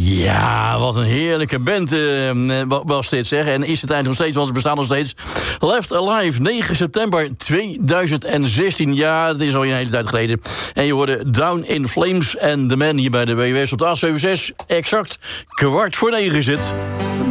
Ja, wat een heerlijke band was dit, zeg. En is het eigenlijk nog steeds, want ze bestaan nog steeds. Left Alive, 9 september 2016. Ja, dat is al een hele tijd geleden. En je hoorde Down in Flames en The Man hier bij de WWS op de A76. Exact 8:15 zit.